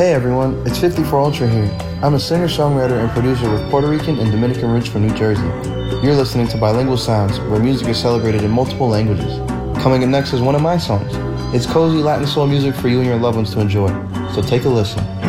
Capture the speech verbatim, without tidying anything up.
Hey everyone, it's fifty-four Ultra here. I'm a singer-songwriter and producer with Puerto Rican and Dominican roots from New Jersey. You're listening to Bilingual Sounds, where music is celebrated in multiple languages. Coming up next is one of my songs. It's cozy Latin soul music for you and your loved ones to enjoy, so take a listen.